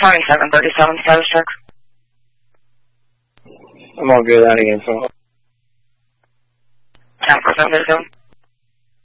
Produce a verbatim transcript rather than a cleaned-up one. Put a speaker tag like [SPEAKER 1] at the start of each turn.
[SPEAKER 1] twenty-seven thirty-seven status check.
[SPEAKER 2] I'm all good. Out again, so.
[SPEAKER 1] ten percent thirty-seven.